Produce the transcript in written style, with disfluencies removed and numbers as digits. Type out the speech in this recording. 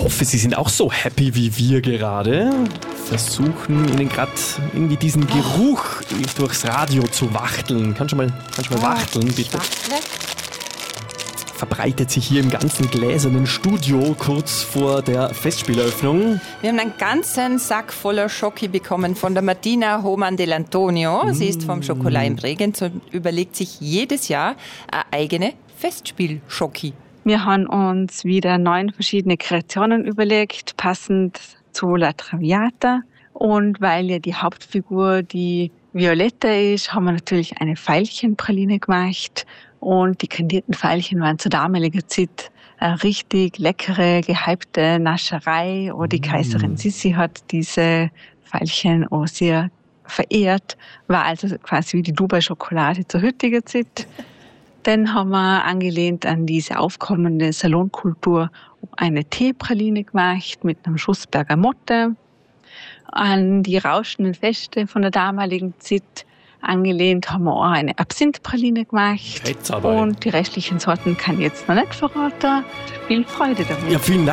hoffe, Sie sind auch so happy wie wir gerade. Versuchen Ihnen gerade irgendwie diesen Geruch durchs Radio zu wachteln. Kannst du mal wachteln, bitte? Verbreitet sich hier im ganzen gläsernen Studio kurz vor der Festspieleröffnung. Wir haben einen ganzen Sack voller Schoki bekommen von der Martina Hohmann dell'Antonio. Sie ist vom Schokolai in Bregenz und überlegt sich jedes Jahr eine eigene Festspiel-Schoki. Wir haben uns wieder 9 verschiedene Kreationen überlegt, passend zu La Traviata. Und weil ja die Hauptfigur die Violetta ist, haben wir natürlich eine Veilchenpraline gemacht. Und die kandierten Veilchen waren zur damaligen Zeit eine richtig leckere, gehypte Nascherei. Und die Kaiserin Sissi hat diese Veilchen auch sehr verehrt. War also quasi wie die Dubai-Schokolade zur heutigen Zeit. Dann haben wir angelehnt an diese aufkommende Salonkultur eine Teepraline gemacht mit einem Schuss Bergamotte. An die rauschenden Feste von der damaligen Zeit angelehnt haben wir auch eine Absinthpraline gemacht. Und die restlichen Sorten kann ich jetzt noch nicht verraten. Viel Freude damit. Ja, vielen Dank.